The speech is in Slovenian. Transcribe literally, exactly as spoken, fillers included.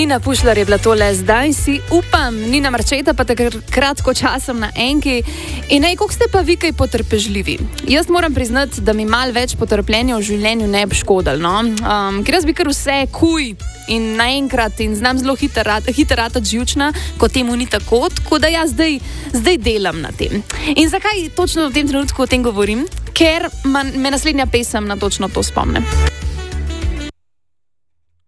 Nina Pušlar je bila tole, zdaj si upam, Nina Marčeta pa tako kratko časom na enki. In ej, koliko ste pa vi kaj potrpežljivi? Jaz moram priznati, da mi mal več potrpljenja v življenju ne bi škodil, no? Um, ker jaz bi kar vse kuj in naenkrat in znam zelo hiter rata živčna, ko temu ni tako, tako da jaz zdaj, zdaj delam na tem. In zakaj točno v tem trenutku o tem govorim? Ker me naslednja pesem na točno to spomne.